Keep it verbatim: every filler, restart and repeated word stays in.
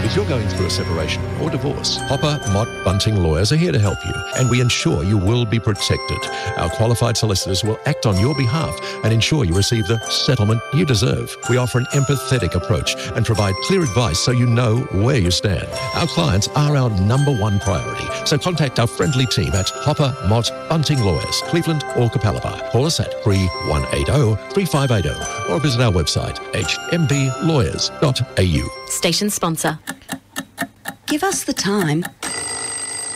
If you're going through a separation or divorce, Hopper Mott Bunting Lawyers are here to help you, and we ensure you will be protected. Our qualified solicitors will act on your behalf and ensure you receive the settlement you deserve. We offer an empathetic approach and provide clear advice so you know where you stand. Our clients are our number one priority, so contact our friendly team at Hopper Mott Bunting Lawyers, Cleveland or Capalaba. Call us at three one eight zero, three five eight zero or visit our website, h m b lawyers dot a u. Station sponsor. Give us the time